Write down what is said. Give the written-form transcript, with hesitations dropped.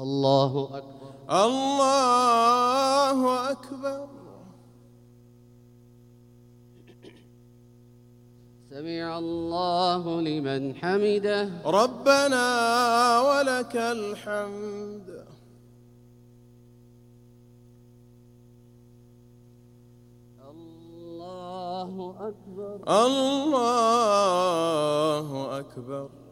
الله أكبر. الله أكبر. سمع الله لمن حمده. ربنا ولك الحمد. الله أكبر. الله أكبر.